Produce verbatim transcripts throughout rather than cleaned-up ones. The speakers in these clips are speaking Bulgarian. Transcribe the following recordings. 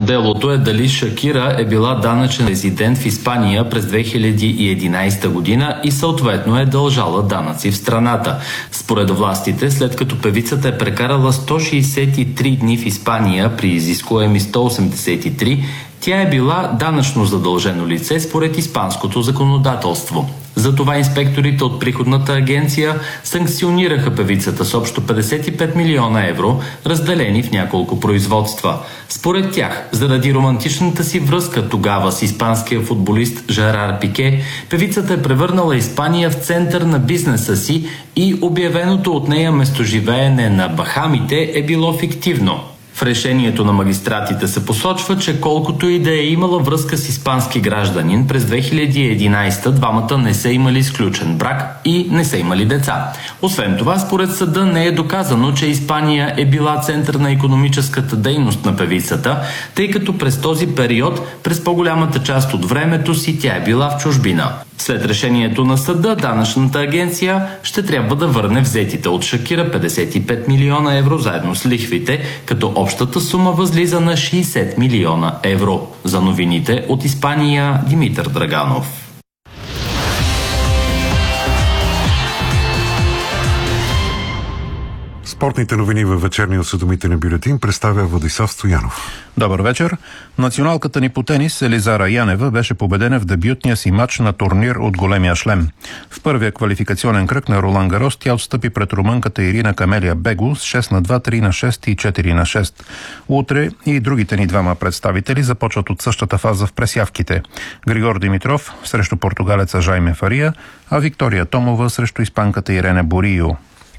делото е дали Шакира е била данъчен резидент в Испания през две хиляди и единадесета година и съответно е дължала данъци в страната. Според властите, след като певицата е прекарала сто шейсет и три дни в Испания при изискуеми сто осемдесет и три, тя е била данъчно задължено лице според испанското законодателство. Затова инспекторите от приходната агенция санкционираха певицата с общо петдесет и пет милиона евро, разделени в няколко производства. Според тях, заради романтичната си връзка тогава с испанския футболист Жерар Пике, певицата е превърнала Испания в център на бизнеса си и обявеното от нея местоживеене на Бахамите е било фиктивно. В решението на магистратите се посочва, че колкото и да е имала връзка с испански гражданин, през две хиляди и единадесета двамата не са имали сключен брак и не са имали деца. Освен това, според съда не е доказано, че Испания е била център на икономическата дейност на певицата, тъй като през този период, през по-голямата част от времето си, тя е била в чужбина. След решението на съда, данъчната агенция ще трябва да върне взетите от Шакира петдесет и пет милиона евро заедно с лихвите, като общата сума възлиза на шейсет милиона евро. За новините от Испания, Димитър Драганов. Спортните новини във вечерния осведомителен бюлетин представя Владислав Стоянов. Добър вечер. Националката ни по тенис Елизара Янева беше победена в дебютния си матч на турнир от големия шлем. В първия квалификационен кръг на Ролан Гарос тя отстъпи пред румънката Ирина Камелия Бегу с шест на два, три на шест и четири на шест. Утре и другите ни двама представители започват от същата фаза в пресявките. Григор Димитров срещу португалеца Жайме Фария, а Виктория Томова срещу испанката Ирене Борио.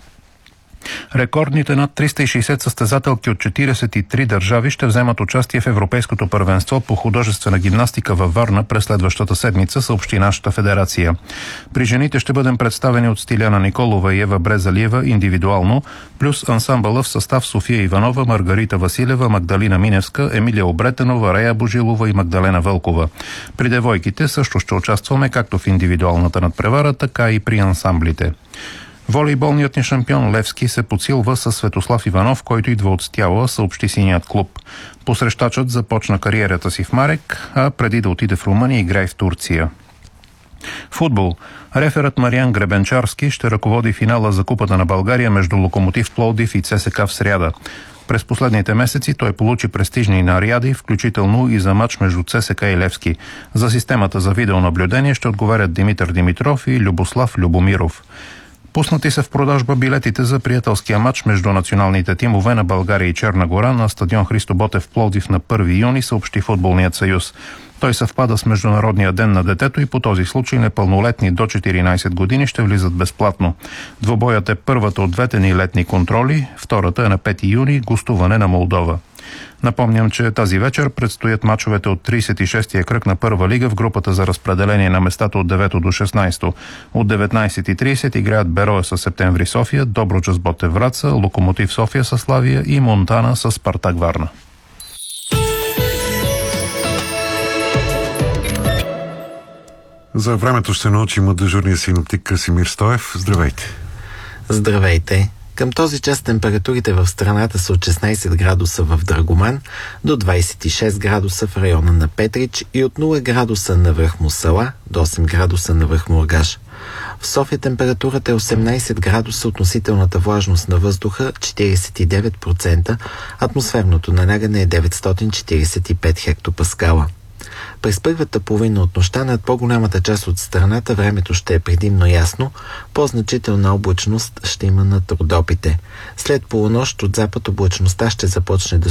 Рекордните над триста и шейсет състезателки от четиридесет и три държави ще вземат участие в Европейското първенство по художествена гимнастика във Варна през следващата седмица, съобщи нашата федерация. При жените ще бъдем представени от Стиляна Николова и Ева Брезалиева индивидуално, плюс ансамбъла в състав София Иванова, Маргарита Василева, Магдалина Миневска, Емилия Обретенова, Рея Божилова и Магдалена Вълкова. При девойките също ще участваме както в индивидуалната надпревара, така и при ансамблите. Волейболният ни шампион Левски се подсилва със Светослав Иванов, който идва от Стяла, съобщи синият клуб. Посрещачът започна кариерата си в Марек, а преди да отиде в Румъния играе в Турция. Футбол. Реферът Мариан Гребенчарски ще ръководи финала за Купата на България между Локомотив Пловдив и ЦСКА в сряда. През последните месеци той получи престижни наряди, включително и за матч между ЦСКА и Левски. За системата за видеонаблюдение ще отговарят Димитър Димитров и Любослав Любомиров. Пуснати са в продажба билетите за приятелския матч между националните тимове на България и Черна гора на стадион Христо Ботев в Пловдив на първи юни, съобщи Футболният съюз. Той съвпада с Международния ден на детето и по този случай непълнолетни до четиринадесет години ще влизат безплатно. Двобоят е първата от двете ни летни контроли, втората е на пети юни, гостуване на Молдова. Напомням, че тази вечер предстоят мачовете от тридесет и шестия кръг на първа лига в групата за разпределение на местата от девето до шестнадесето. От деветнадесет и тридесет играят Бероя с Септември София, Добруджа с Ботев Враца, Локомотив София с Славия и Монтана с Спартак Варна. За времето ще научим от дежурния синоптик Красимир Стоев. Здравейте! Здравейте! Към този час температурите в страната са от шестнадесет градуса в Драгоман до двадесет и шест градуса в района на Петрич и от нула градуса на връх Мусала до осем градуса на връх Мургаш. В София температурата е осемнадесет градуса, относителната влажност на въздуха четиридесет и девет процента, атмосферното налягане е деветстотин четиридесет и пет хектопаскала. През първата половина от нощта над по-голямата част от страната времето ще е предимно ясно, по-значителна облачност ще има над Родопите. След полунощ от запад облачността ще започне да